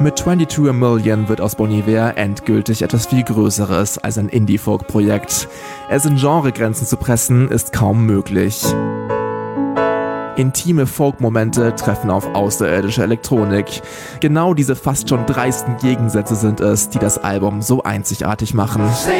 Mit 22 a Million wird aus Bon Iver endgültig etwas viel Größeres als ein Indie-Folk-Projekt. Es in Genregrenzen zu pressen, ist kaum möglich. Intime Folk-Momente treffen auf außerirdische Elektronik. Genau diese fast schon dreisten Gegensätze sind es, die das Album so einzigartig machen.